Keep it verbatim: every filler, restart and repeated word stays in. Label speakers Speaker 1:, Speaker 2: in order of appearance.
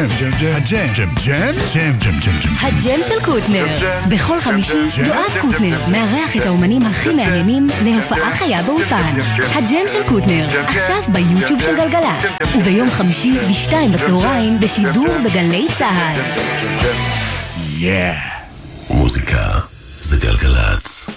Speaker 1: ג'ם, ג'ם, ג'ם, ג'ם, ג'ם, ג'ם, ג'ם, ג'ם, ג'ם, ג'ם.
Speaker 2: הג'ם של קוטנר. בכל חמישי יואב קוטנר מארח את האומנים הכי מעניינים להופעה חיה באולפן. הג'ם של קוטנר, עכשיו ביוטיוב של גלגלצ, וביום חמישי בשתיים בצהריים בשידור בגלי צהל.
Speaker 1: יא!
Speaker 3: מוזיקה זה גלגלצ.